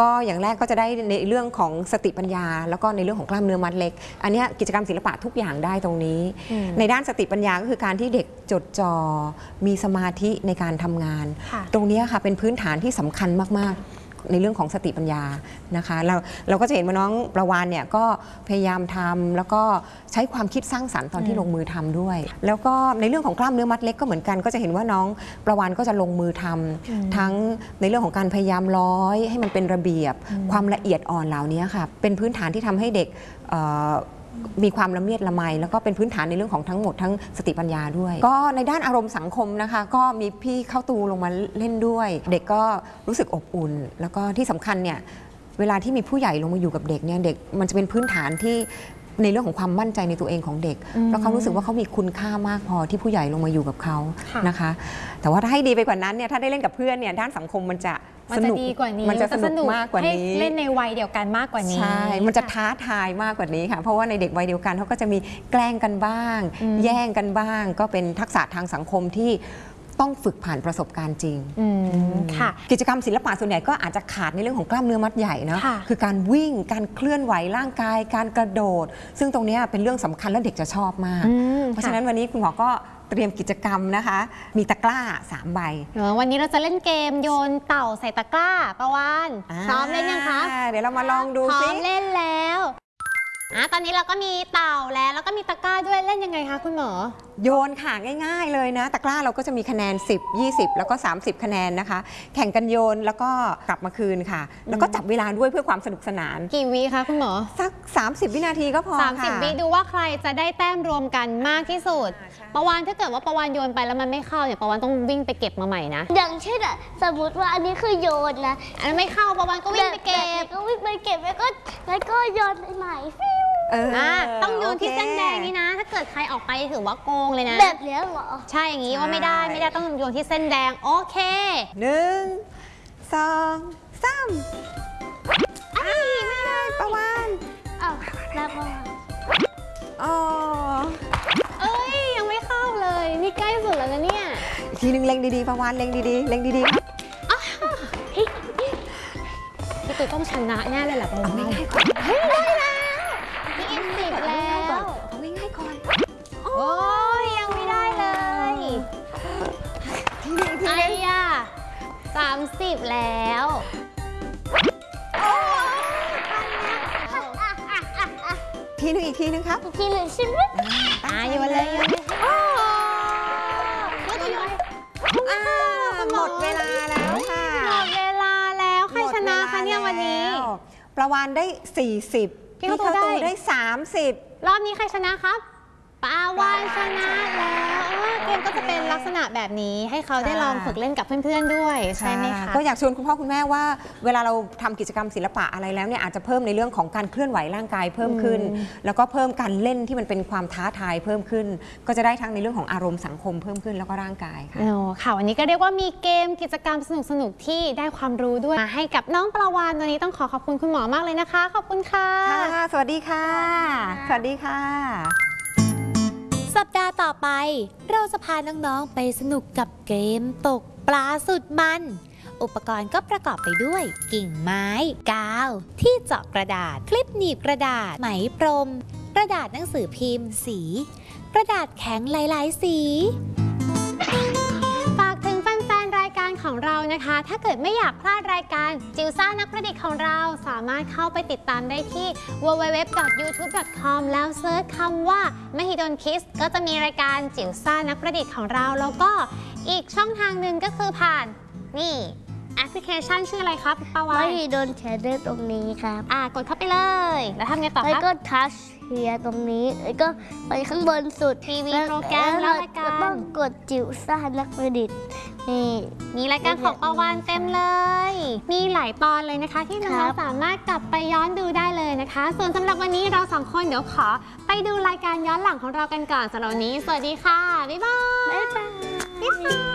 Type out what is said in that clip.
ก็อย่างแรกก็จะได้ในเรื่องของสติปัญญาแล้วก็ในเรื่องของกล้ามเนื้อมัดเล็กอันนี้กิจกรรมศิลปะทุกอย่างได้ตรงนี้ในด้านสติปัญญาก็คือการที่เด็กจดจ่อมีสมาธิในการทำงานตรงนี้ค่ะเป็นพื้นฐานที่สำคัญมากๆในเรื่องของสติปัญญานะคะเราก็จะเห็นว่าน้องประวานเนี่ยก็พยายามทำแล้วก็ใช้ความคิดสร้างสรรค์ตอนที่ลงมือทำด้วยแล้วก็ในเรื่องของกล้ามเนื้อมัดเล็กก็เหมือนกันก็จะเห็นว่าน้องประวานก็จะลงมือทำทั้งในเรื่องของการพยายามร้อยให้มันเป็นระเบียบความละเอียดอ่อนเหล่านี้ค่ะเป็นพื้นฐานที่ทำให้เด็กมีความละเมียดละไมแล้วก็เป็นพื้นฐานในเรื่องของทั้งหมดทั้งสติปัญญาด้วยก็ในด้านอารมณ์สังคมนะคะก็มีพี่เข้าตูลงมาเล่นด้วยเด็กก็รู้สึกอบอุ่นแล้วก็ที่สำคัญเนี่ยเวลาที่มีผู้ใหญ่ลงมาอยู่กับเด็กเนี่ยเด็กมันจะเป็นพื้นฐานที่ในเรื่องของความมั่นใจในตัวเองของเด็กแล้วเขารู้สึกว่าเขามีคุณค่ามากพอที่ผู้ใหญ่ลงมาอยู่กับเขานะคะแต่ว่าถ้าให้ดีไปกว่านั้นเนี่ยถ้าได้เล่นกับเพื่อนเนี่ยด้านสังคมมันจะดีกว่านี้มันจะสนุกมากกว่านี้เล่นในวัยเดียวกันมากกว่านี้ใช่มันจะท้าทายมากกว่านี้ค่ะเพราะว่าในเด็กวัยเดียวกันเขาก็จะมีแกล้งกันบ้างแย่งกันบ้างก็เป็นทักษะทางสังคมที่ต้องฝึกผ่านประสบการณ์จริงค่ะกิจกรรมศิลปะส่วนใหญ่ก็อาจจะขาดในเรื่องของกล้ามเนื้อมัดใหญ่นะคือการวิ่งการเคลื่อนไหวร่างกายการกระโดดซึ่งตรงนี้เป็นเรื่องสำคัญและเด็กจะชอบมากเพราะฉะนั้นวันนี้คุณหมอก็เตรียมกิจกรรมนะคะมีตะกร้า3 ใบวันนี้เราจะเล่นเกมโยนเต่าใส่ตะกร้าประวานพร้อมเล่นยังคะเดี๋ยวเรามาลองดูสิพร้อมเล่นแล้วตอนนี้เราก็มีเต่าแล้วก็มีตะกร้าด้วยเล่นยังไงคะคุณหมอโยนค่ะง่ายๆเลยนะตะกร้าเราก็จะมีคะแนน10 20แล้วก็30คะแนนนะคะแข่งกันโยนแล้วก็กลับมาคืนค่ะแล้วก็จับเวลาด้วยเพื่อความสนุกสนานกี่วิคะคุณหมอสัก30 วินาทีก็พอค่ะ 30 วิดูว่าใครจะได้แต้มรวมกันมากที่สุดประวานถ้าเกิดว่าประวานโยนไปแล้วมันไม่เข้าเนี่ยประวานต้องวิ่งไปเก็บมาใหม่นะอย่างเช่นสมมติว่าอันนี้คือโยนนะอันนั้นไม่เข้าประวานก็วิ่งไปเก็บแล้วก็โยนไปใหม่ต้องโยนที่เส้นแดงนี่นะถ้าเกิดใครออกไปถือว่าโกงเลยนะแบบนี้เหรอใช่อย่างนี้ว่าไม่ได้ต้องโยนที่เส้นแดงโอเค 1 2 3ไม่ได้ประวานแล้วประวานยังไม่เข้าเลยนี่ใกล้สุดแล้วนะเนี่ยอีกทีนึงเล็งดีๆประวานเล็งดีๆเล็งดีๆพี่ตุ้ยต้องชนะแน่เลยแหละประวานง่ายๆก่อนได้แล้วพี่อิน10แล้วง่ายๆก่อนโอ้ยยังไม่ได้เลยไอ้30แล้วอีกทีนึงครับอีกทีนึงใช่ไหมโยนเลยหมดเวลาแล้วค่ะหมดเวลาแล้วใครชนะคะเนี่ยวันนี้ประวานได้40พี่เข้าตูได้30 รอบนี้ใครชนะครับประวานชนะแล้วเกมก็จะเป็นลักษณะแบบนี้ให้เขาได้ลองฝึกเล่นกับเพื่อนๆด้วยใช่ไหมคะก็อยากชวนคุณพ่อคุณแม่ว่าเวลาเราทำกิจกรรมศิลปะอะไรแล้วเนี่ยอาจจะเพิ่มในเรื่องของการเคลื่อนไหวร่างกายเพิ่มขึ้นแล้วก็เพิ่มการเล่นที่มันเป็นความท้าทายเพิ่มขึ้นก็จะได้ทั้งในเรื่องของอารมณ์สังคมเพิ่มขึ้นแล้วก็ร่างกายค่ะค่ะวันนี้ก็เรียกว่ามีเกมกิจกรรมสนุกๆที่ได้ความรู้ด้วยมาให้กับน้องประวานตัวนี้ต้องขอบคุณคุณหมอมากเลยนะคะขอบคุณค่ะสวัสดีค่ะสวัสดีค่ะสัปดาห์ต่อไปเราจะพาน้องๆไปสนุกกับเกมตกปลาสุดมันอุปกรณ์ก็ประกอบไปด้วยกิ่งไม้กาวที่เจาะกระดาษคลิปหนีบกระดาษไหมพรมกระดาษหนังสือพิมพ์สีกระดาษแข็งหลายๆสีฝากถึงแฟนๆรายการของเรานะคะถ้าเกิดไม่อยากพลาดรายการจิวซ่านักประดิษฐ์ของเราสามารถเข้าไปติดตามได้ที่ www.youtube.com แล้วเซิร์ชคำว่า Mahidol Kids ก็จะมีรายการจิวซ่านักประดิษฐ์ของเราแล้วก็อีกช่องทางหนึ่งก็คือผ่านนี่แอปพลิเคชันชื่ออะไรครับประวาน Mahidol Channelตรงนี้ครับกดเข้าไปเลยแล้วทำไงต่อครับแล้วก็ทัชเฮียตรงนี้แล้วก็ไปข้างบนสุดทีวีโปรแกรมแล้วรายการต้องกดจิ๋วซ่านักประดิษฐ์นี่มีรายการของประวานเต็มเลยมีหลายตอนเลยนะคะที่น้องๆสามารถกลับไปย้อนดูได้เลยนะคะส่วนสำหรับวันนี้เรา2 คนเดี๋ยวขอไปดูรายการย้อนหลังของเรากันก่อนสำหรับวันนี้สวัสดีค่ะบ๊ายบาย